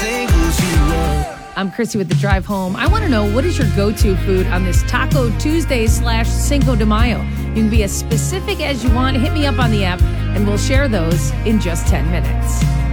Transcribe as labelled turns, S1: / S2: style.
S1: singles you wrote.
S2: I'm Chrissy with The Drive Home. I want to know, what is your go-to food on this Taco Tuesday / Cinco de Mayo? You can be as specific as you want. Hit me up on the app, and we'll share those in just 10 minutes.